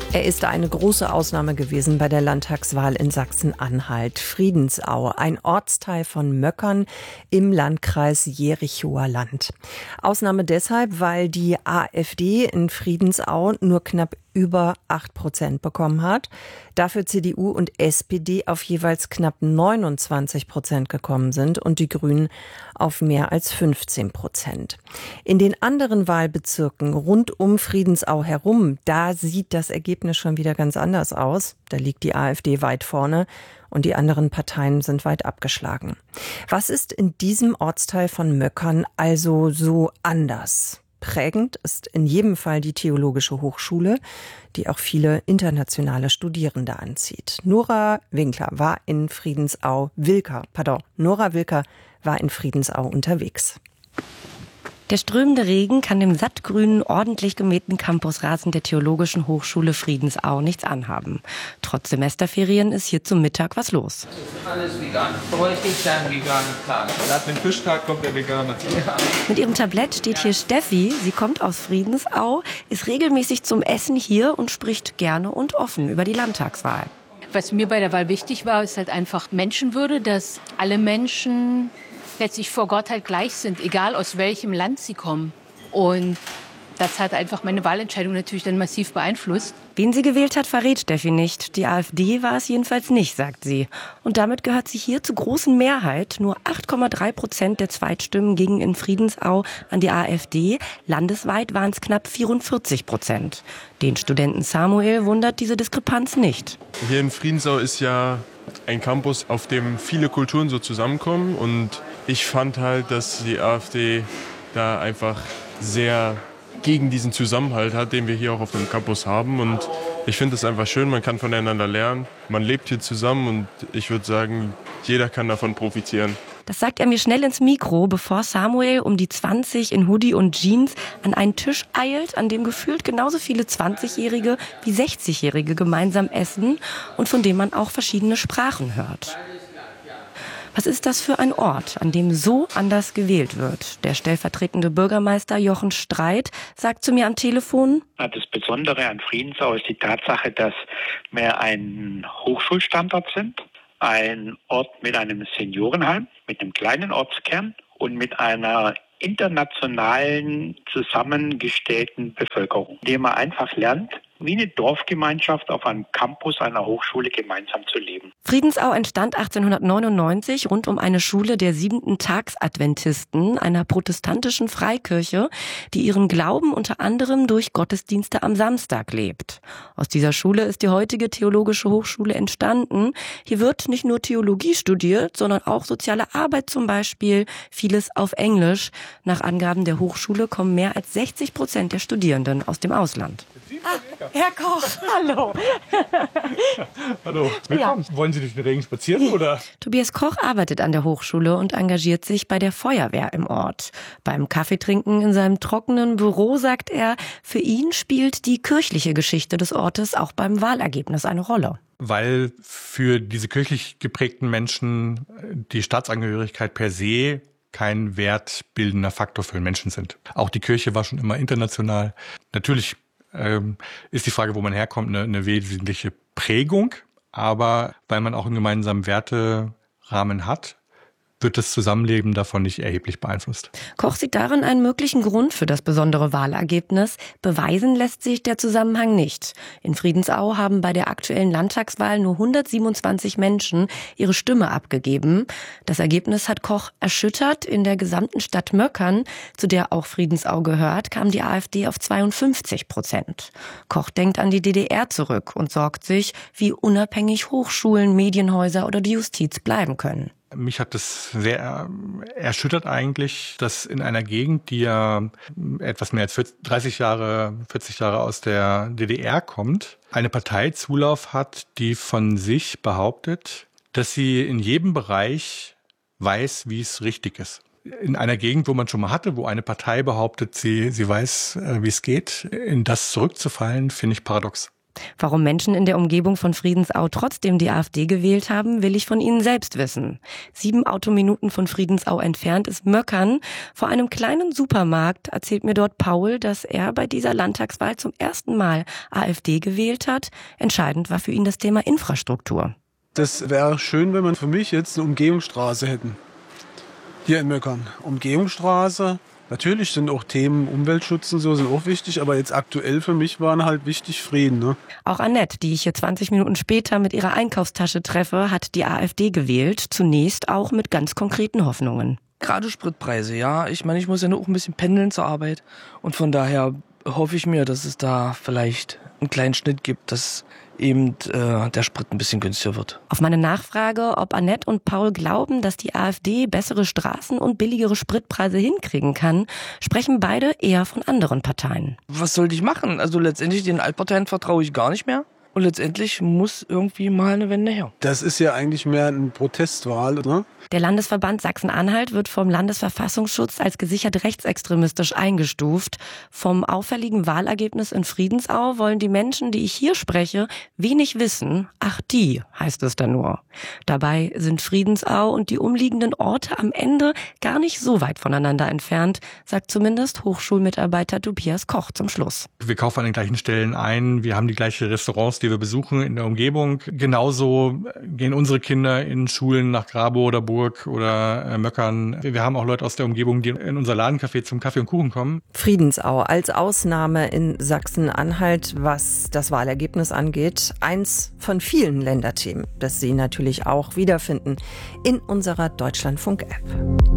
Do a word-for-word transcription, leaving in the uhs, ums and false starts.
Er ist eine große Ausnahme gewesen bei der Landtagswahl in Sachsen-Anhalt. Friedensau, ein Ortsteil von Möckern im Landkreis Jerichower Land. Ausnahme deshalb, weil die AfD in Friedensau nur knapp über acht Prozent bekommen hat. Dafür C D U und S P D auf jeweils knapp neunundzwanzig Prozent gekommen sind und die Grünen auf mehr als fünfzehn Prozent. In den anderen Wahlbezirken rund um Friedensau herum, da sieht das Ergebnis schon wieder ganz anders aus. Da liegt die AfD weit vorne und die anderen Parteien sind weit abgeschlagen. Was ist in diesem Ortsteil von Möckern also so anders? Prägend ist in jedem Fall die Theologische Hochschule, die auch viele internationale Studierende anzieht. Nora Winkler war in Friedensau, Wilker, pardon, Nora Wilker war in Friedensau unterwegs. Der strömende Regen kann dem sattgrünen, ordentlich gemähten Campusrasen der Theologischen Hochschule Friedensau nichts anhaben. Trotz Semesterferien ist hier zum Mittag was los. Alles vegan. Bräuchte ich dann veganen Tag. Nach dem Fischtag kommt der Veganer. Ja. Mit ihrem Tablett steht hier Steffi. Sie kommt aus Friedensau, ist regelmäßig zum Essen hier und spricht gerne und offen über die Landtagswahl. Was mir bei der Wahl wichtig war, ist halt einfach Menschenwürde, dass alle Menschen letztlich vor Gott halt gleich sind, egal aus welchem Land sie kommen. Und das hat einfach meine Wahlentscheidung natürlich dann massiv beeinflusst. Wen sie gewählt hat, verrät Steffi nicht. Die AfD war es jedenfalls nicht, sagt sie. Und damit gehört sie hier zur großen Mehrheit. Nur acht Komma drei Prozent der Zweitstimmen gingen in Friedensau an die AfD. Landesweit waren es knapp vierundvierzig Prozent. Den Studenten Samuel wundert diese Diskrepanz nicht. Hier in Friedensau ist ja ein Campus, auf dem viele Kulturen so zusammenkommen. Und ich fand halt, dass die AfD da einfach sehr gegen diesen Zusammenhalt hat, den wir hier auch auf dem Campus haben. Und ich finde es einfach schön, man kann voneinander lernen. Man lebt hier zusammen und ich würde sagen, jeder kann davon profitieren. Das sagt er mir schnell ins Mikro, bevor Samuel um die zwanzig in Hoodie und Jeans an einen Tisch eilt, an dem gefühlt genauso viele zwanzigjährige wie sechzigjährige gemeinsam essen und von dem man auch verschiedene Sprachen hört. Was ist das für ein Ort, an dem so anders gewählt wird? Der stellvertretende Bürgermeister Jochen Streit sagt zu mir am Telefon: Das Besondere an Friedensau ist die Tatsache, dass wir ein Hochschulstandort sind, ein Ort mit einem Seniorenheim, mit einem kleinen Ortskern und mit einer internationalen zusammengestellten Bevölkerung, indem man einfach lernt, wie eine Dorfgemeinschaft auf einem Campus einer Hochschule gemeinsam zu leben. Friedensau entstand achtzehnhundertneunundneunzig rund um eine Schule der siebenten Tagsadventisten, einer protestantischen Freikirche, die ihren Glauben unter anderem durch Gottesdienste am Samstag lebt. Aus dieser Schule ist die heutige Theologische Hochschule entstanden. Hier wird nicht nur Theologie studiert, sondern auch soziale Arbeit zum Beispiel, vieles auf Englisch. Nach Angaben der Hochschule kommen mehr als sechzig Prozent der Studierenden aus dem Ausland. Ah, Herr Koch, hallo. Hallo, willkommen. Ja. Wollen Sie durch den Regen spazieren, oder? Tobias Koch arbeitet an der Hochschule und engagiert sich bei der Feuerwehr im Ort. Beim Kaffeetrinken in seinem trockenen Büro sagt er, für ihn spielt die kirchliche Geschichte des Ortes auch beim Wahlergebnis eine Rolle. Weil für diese kirchlich geprägten Menschen die Staatsangehörigkeit per se kein wertbildender Faktor für Menschen sind. Auch die Kirche war schon immer international. Natürlich ähm, ist die Frage, wo man herkommt, eine, eine wesentliche Prägung. Aber weil man auch einen gemeinsamen Werterahmen hat, wird das Zusammenleben davon nicht erheblich beeinflusst. Koch sieht darin einen möglichen Grund für das besondere Wahlergebnis. Beweisen lässt sich der Zusammenhang nicht. In Friedensau haben bei der aktuellen Landtagswahl nur hundertsiebenundzwanzig Menschen ihre Stimme abgegeben. Das Ergebnis hat Koch erschüttert. In der gesamten Stadt Möckern, zu der auch Friedensau gehört, kam die AfD auf zweiundfünfzig Prozent. Koch denkt an die D D R zurück und sorgt sich, wie unabhängig Hochschulen, Medienhäuser oder die Justiz bleiben können. Mich hat es sehr erschüttert eigentlich, dass in einer Gegend, die ja etwas mehr als dreißig Jahre, vierzig Jahre aus der D D R kommt, eine Partei Zulauf hat, die von sich behauptet, dass sie in jedem Bereich weiß, wie es richtig ist. In einer Gegend, wo man schon mal hatte, wo eine Partei behauptet, sie, sie weiß, wie es geht, in das zurückzufallen, finde ich paradox. Warum Menschen in der Umgebung von Friedensau trotzdem die AfD gewählt haben, will ich von Ihnen selbst wissen. Sieben Autominuten von Friedensau entfernt ist Möckern. Vor einem kleinen Supermarkt erzählt mir dort Paul, dass er bei dieser Landtagswahl zum ersten Mal AfD gewählt hat. Entscheidend war für ihn das Thema Infrastruktur. Das wäre schön, wenn man für mich jetzt eine Umgehungsstraße hätten. Hier in Möckern. Umgehungsstraße. Natürlich sind auch Themen Umweltschutz und so sind auch wichtig, aber jetzt aktuell für mich waren halt wichtig Frieden. Ne? Auch Annette, die ich hier zwanzig Minuten später mit ihrer Einkaufstasche treffe, hat die AfD gewählt. Zunächst auch mit ganz konkreten Hoffnungen. Gerade Spritpreise, ja. Ich meine, ich muss ja nur auch ein bisschen pendeln zur Arbeit. Und von daher hoffe ich mir, dass es da vielleicht einen kleinen Schnitt gibt, dass eben äh, der Sprit ein bisschen günstiger wird. Auf meine Nachfrage, ob Annette und Paul glauben, dass die AfD bessere Straßen und billigere Spritpreise hinkriegen kann, sprechen beide eher von anderen Parteien. Was sollte ich machen? Also letztendlich den Altparteien vertraue ich gar nicht mehr. Und letztendlich muss irgendwie mal eine Wende her. Das ist ja eigentlich mehr eine Protestwahl, ne? Der Landesverband Sachsen-Anhalt wird vom Landesverfassungsschutz als gesichert rechtsextremistisch eingestuft. Vom auffälligen Wahlergebnis in Friedensau wollen die Menschen, die ich hier spreche, wenig wissen. Ach, die, heißt es da nur. Dabei sind Friedensau und die umliegenden Orte am Ende gar nicht so weit voneinander entfernt, sagt zumindest Hochschulmitarbeiter Tobias Koch zum Schluss. Wir kaufen an den gleichen Stellen ein, wir haben die gleichen Restaurants, die wir besuchen in der Umgebung. Genauso gehen unsere Kinder in Schulen nach Grabow oder Burg oder Möckern. Wir haben auch Leute aus der Umgebung, die in unser Ladencafé zum Kaffee und Kuchen kommen. Friedensau als Ausnahme in Sachsen-Anhalt, was das Wahlergebnis angeht. Eins von vielen Länderthemen, das Sie natürlich auch wiederfinden in unserer Deutschlandfunk-App.